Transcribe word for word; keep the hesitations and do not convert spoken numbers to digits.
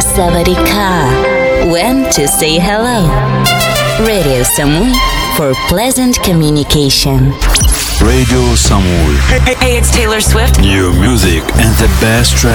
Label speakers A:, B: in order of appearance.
A: Sawadika. When to say hello. Radio Samui for pleasant communication.
B: Radio Samui.
C: Hey, hey, it's Taylor Swift.
B: New music and the best track.